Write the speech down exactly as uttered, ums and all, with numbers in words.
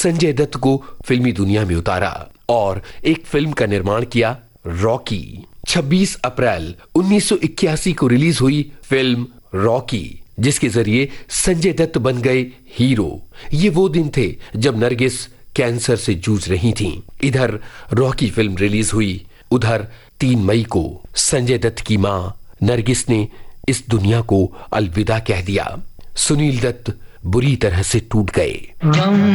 संजय दत्त को फिल्मी दुनिया में उतारा और एक फिल्म का निर्माण किया, रॉकी। छब्बीस अप्रैल उन्नीस सौ इक्यासी को रिलीज हुई फिल्म रॉकी, जिसके जरिए संजय दत्त बन गए हीरो। ये वो दिन थे जब नरगिस कैंसर से जूझ रही थीं। इधर रॉकी फिल्म रिलीज हुई, उधर तीन मई को संजय दत्त की मां नरगिस ने इस दुनिया को अलविदा कह दिया। सुनील दत्त बुरी तरह से टूट गए।